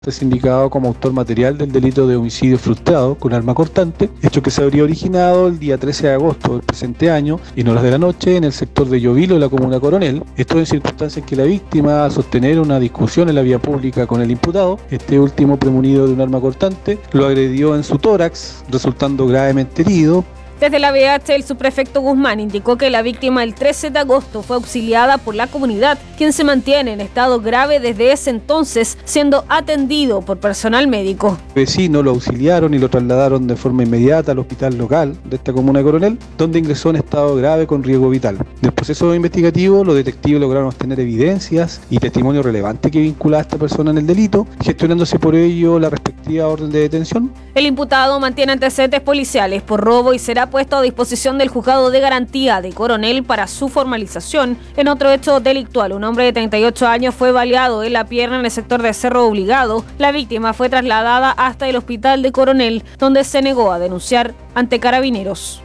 Es indicado como autor material del delito de homicidio frustrado con arma cortante, hecho que se habría originado el día 13 de agosto del presente año, en horas de la noche, en el sector de Llovilo, de la comuna Coronel. Esto en circunstancias en que la víctima, al sostener una discusión en la vía pública con el imputado, este último, premunido de un arma cortante, lo agredió en su tórax, resultando gravemente herido. Desde la BH, el subprefecto Guzmán indicó que la víctima el 13 de agosto fue auxiliada por la comunidad, quien se mantiene en estado grave desde ese entonces, siendo atendido por personal médico. Vecinos lo auxiliaron y lo trasladaron de forma inmediata al hospital local de esta comuna de Coronel, donde ingresó en estado grave con riesgo vital. Del proceso investigativo, los detectives lograron obtener evidencias y testimonio relevante que vincula a esta persona en el delito, gestionándose por ello la respectiva orden de detención. El imputado mantiene antecedentes policiales por robo y será puesto a disposición del juzgado de garantía de Coronel para su formalización. En otro hecho delictual, un hombre de 38 años fue baleado en la pierna en el sector de Cerro Obligado. La víctima fue trasladada hasta el hospital de Coronel, donde se negó a denunciar ante Carabineros.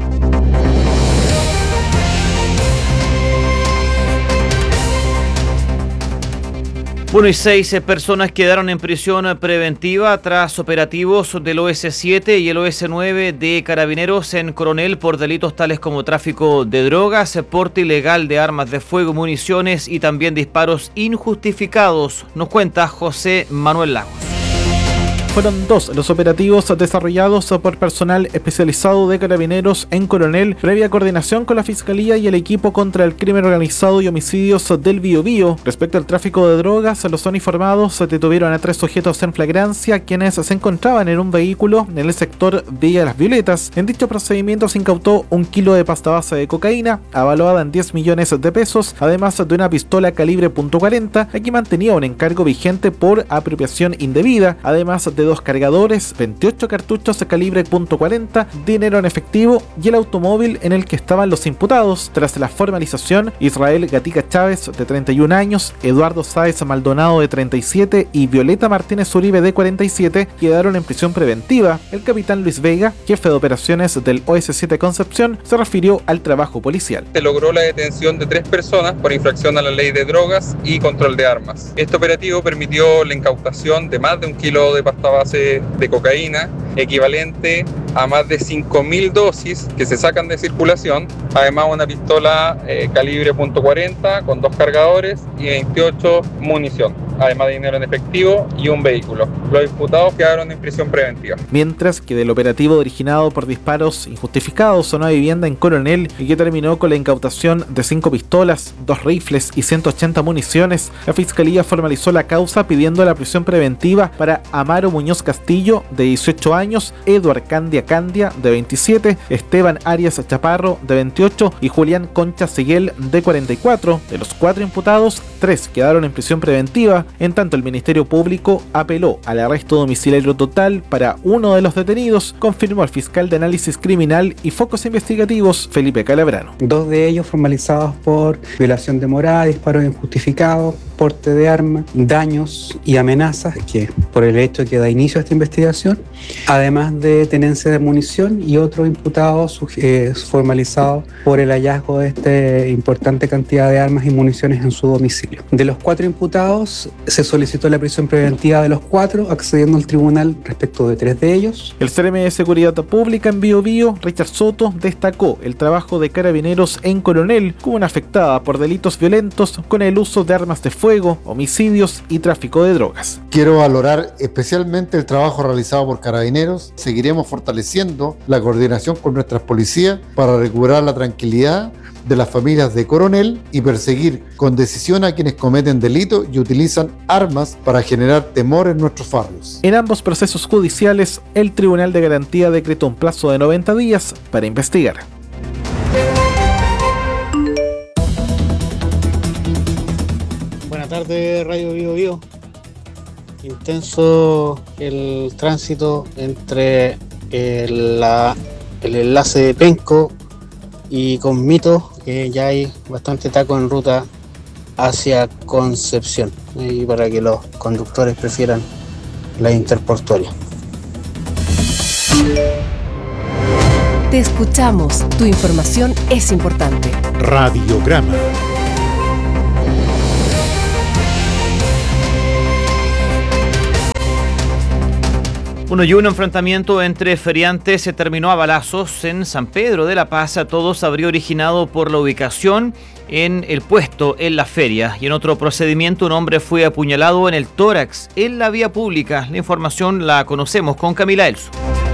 Bueno, y 6 personas quedaron en prisión preventiva tras operativos del OS7 y el OS9 de Carabineros en Coronel por delitos tales como tráfico de drogas, porte ilegal de armas de fuego, municiones y también disparos injustificados. Nos cuenta José Manuel Lagos. Fueron 2 los operativos desarrollados por personal especializado de Carabineros en Coronel, previa coordinación con la Fiscalía y el equipo contra el crimen organizado y homicidios del Biobío. Respecto al tráfico de drogas, los uniformados detuvieron a 3 sujetos en flagrancia, quienes se encontraban en un vehículo en el sector Villa Las Violetas. En dicho procedimiento se incautó 1 kilo de pasta base de cocaína, avaluada en 10 millones de pesos, además de una pistola calibre .40, aquí mantenía un encargo vigente por apropiación indebida, además de 2 cargadores, 28 cartuchos de calibre .40, dinero en efectivo y el automóvil en el que estaban los imputados. Tras la formalización, Israel Gatica Chávez, de 31 años, Eduardo Sáez Maldonado, de 37 y Violeta Martínez Uribe, de 47, quedaron en prisión preventiva. El capitán Luis Vega, jefe de operaciones del OS7 Concepción, se refirió al trabajo policial. Se logró la detención de 3 personas por infracción a la ley de drogas y control de armas. Este operativo permitió la incautación de más de 1 kilo de pasta base de cocaína, equivalente a más de 5.000 dosis que se sacan de circulación, además una pistola calibre .40 con 2 cargadores y 28 munición, además de dinero en efectivo y un vehículo. Los imputados quedaron en prisión preventiva. Mientras que del operativo originado por disparos injustificados a una vivienda en Coronel y que terminó con la incautación de 5 pistolas, 2 rifles y 180 municiones, la Fiscalía formalizó la causa pidiendo la prisión preventiva para Amaro Muñoz Castillo, de 18 años, Eduard Candia, de 27, Esteban Arias Chaparro, de 28 y Julián Concha Seguel, de 44. De los 4 imputados, 3 quedaron en prisión preventiva. En tanto, el Ministerio Público apeló al arresto domiciliario total para uno de los detenidos, confirmó el fiscal de análisis criminal y focos investigativos, Felipe Calabrano. 2 de ellos formalizados por violación de morada, disparos injustificados, porte de arma, daños y amenazas, que por el hecho que da inicio a esta investigación, además de tenencia de munición, y otro imputado formalizado por el hallazgo de esta importante cantidad de armas y municiones en su domicilio. De los 4 imputados, se solicitó la prisión preventiva de los 4, accediendo al tribunal respecto de 3 de ellos. El CRM de Seguridad Pública en Biobío, Richard Soto, destacó el trabajo de Carabineros en Coronel como una afectada por delitos violentos con el uso de armas de fuego, homicidios y tráfico de drogas. Quiero valorar especialmente el trabajo realizado por Carabineros. Seguiremos fortaleciendo la coordinación con nuestras policías para recuperar la tranquilidad de las familias de Coronel y perseguir con decisión a quienes cometen delitos y utilizan armas para generar temor en nuestros barrios. En ambos procesos judiciales, el Tribunal de Garantía decretó un plazo de 90 días para investigar. Buenas tardes, Radio Biobío. Intenso el tránsito entre el enlace de Penco y Conmito, que ya hay bastante taco en ruta hacia Concepción, y para que los conductores prefieran la interportuaria. Te escuchamos, tu información es importante. Radiograma. Y un enfrentamiento entre feriantes se terminó a balazos en San Pedro de la Paz. Todo se habría originado por la ubicación en el puesto en la feria. Y en otro procedimiento, un hombre fue apuñalado en el tórax en la vía pública. La información la conocemos con Camila Elso.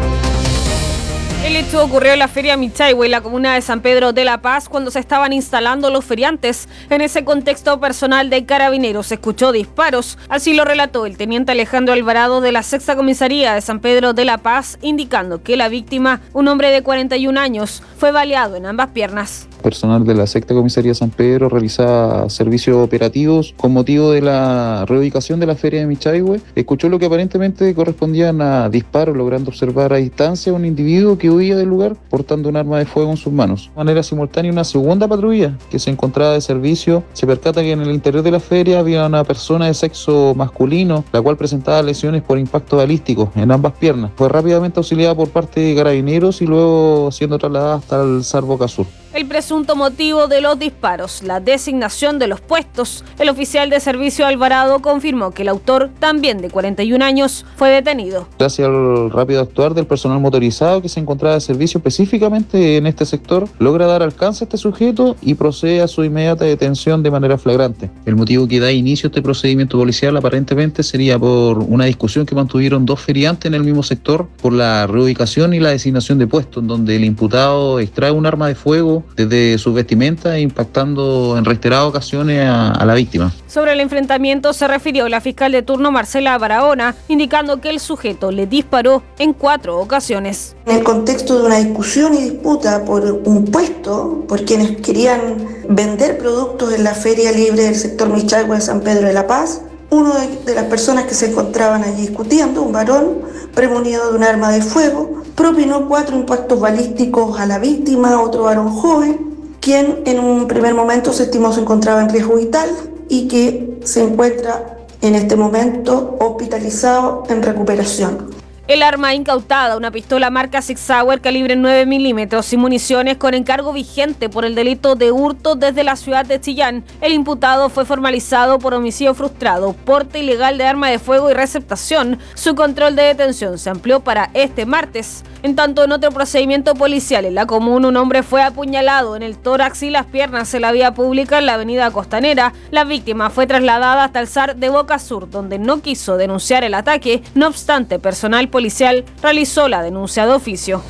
El hecho ocurrió en la feria Michaihue, en la comuna de San Pedro de la Paz, cuando se estaban instalando los feriantes. En ese contexto, personal de Carabineros escuchó disparos. Así lo relató el teniente Alejandro Alvarado de la Sexta Comisaría de San Pedro de la Paz, indicando que la víctima, un hombre de 41 años, fue baleado en ambas piernas. Personal de la Sexta Comisaría San Pedro realizaba servicios operativos con motivo de la reubicación de la feria de Michaihue. Escuchó lo que aparentemente correspondían a disparos, logrando observar a distancia a un individuo que huía del lugar portando un arma de fuego en sus manos. De manera simultánea, una segunda patrulla que se encontraba de servicio se percata que en el interior de la feria había una persona de sexo masculino, la cual presentaba lesiones por impacto balístico en ambas piernas. Fue rápidamente auxiliada por parte de Carabineros y luego siendo trasladada hasta el SAR Boca Sur. El presunto motivo de los disparos, la designación de los puestos. El oficial de servicio Alvarado confirmó que el autor, también de 41 años, fue detenido. Gracias al rápido actuar del personal motorizado que se encontraba de servicio específicamente en este sector, logra dar alcance a este sujeto y procede a su inmediata detención de manera flagrante. El motivo que da inicio a este procedimiento policial aparentemente sería por una discusión que mantuvieron dos feriantes en el mismo sector por la reubicación y la designación de puestos, en donde el imputado extrae un arma de fuego desde su vestimenta, impactando en reiteradas ocasiones a la víctima. Sobre el enfrentamiento se refirió la fiscal de turno Marcela Barahona, indicando que el sujeto le disparó en 4 ocasiones. En el contexto de una discusión y disputa por un puesto, por quienes querían vender productos en la feria libre del sector Michaihue de San Pedro de la Paz, uno de las personas que se encontraban allí discutiendo, un varón premunido de un arma de fuego, propinó 4 impactos balísticos a la víctima, otro varón joven, quien en un primer momento se estimó se encontraba en riesgo vital y que se encuentra en este momento hospitalizado en recuperación. El arma incautada, una pistola marca Sig Sauer calibre 9 milímetros y municiones con encargo vigente por el delito de hurto desde la ciudad de Chillán. El imputado fue formalizado por homicidio frustrado, porte ilegal de arma de fuego y receptación. Su control de detención se amplió para este martes. En tanto, en otro procedimiento policial en la comuna, un hombre fue apuñalado en el tórax y las piernas en la vía pública en la avenida Costanera. La víctima fue trasladada hasta el SAR de Boca Sur, donde no quiso denunciar el ataque. No obstante, personal policial realizó la denuncia de oficio.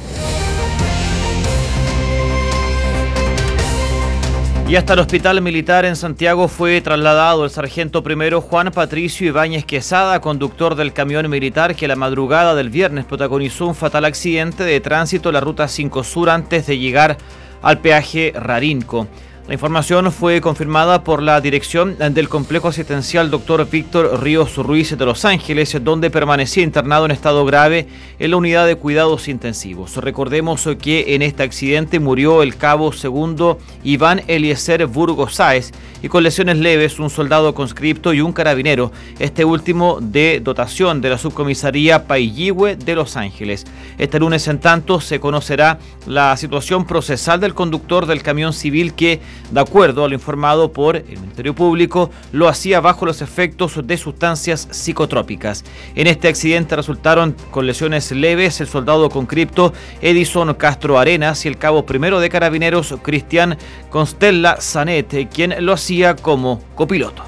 Y hasta el Hospital Militar en Santiago fue trasladado el sargento primero Juan Patricio Ibáñez Quesada, conductor del camión militar que la madrugada del viernes protagonizó un fatal accidente de tránsito en la ruta 5 Sur antes de llegar al peaje Rarinco. La información fue confirmada por la dirección del complejo asistencial Dr. Víctor Ríos Ruiz de Los Ángeles, donde permanecía internado en estado grave en la unidad de cuidados intensivos. Recordemos que en este accidente murió el cabo segundo Iván Eliezer Burgos Sáez y con lesiones leves un soldado conscripto y un carabinero, este último de dotación de la subcomisaría Paillihue de Los Ángeles. Este lunes, en tanto, se conocerá la situación procesal del conductor del camión civil que, de acuerdo a lo informado por el Ministerio Público, lo hacía bajo los efectos de sustancias psicotrópicas. En este accidente resultaron con lesiones leves el soldado conscripto Edison Castro Arenas y el cabo primero de Carabineros Cristian Constella Sanet, quien lo hacía como copiloto.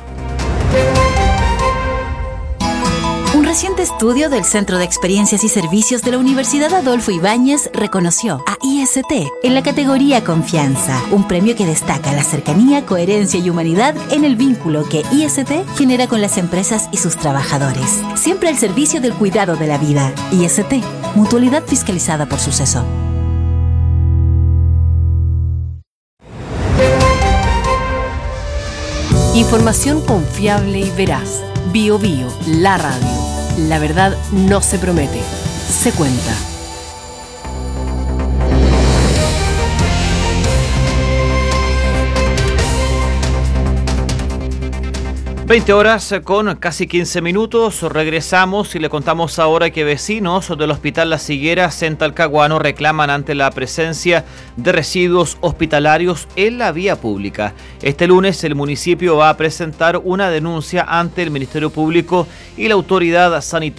Un reciente estudio del Centro de Experiencias y Servicios de la Universidad Adolfo Ibáñez reconoció a IST en la categoría Confianza, un premio que destaca la cercanía, coherencia y humanidad en el vínculo que IST genera con las empresas y sus trabajadores. Siempre al servicio del cuidado de la vida. IST, mutualidad fiscalizada por Suceso. Información confiable y veraz. Bio Bio, la radio. La verdad no se promete, se cuenta. Horas con casi 15 minutos, regresamos y le contamos ahora que vecinos del Hospital Las Higueras en Talcahuano reclaman ante la presencia de residuos hospitalarios en la vía pública. Este lunes el municipio va a presentar una denuncia ante el Ministerio Público y la autoridad sanitaria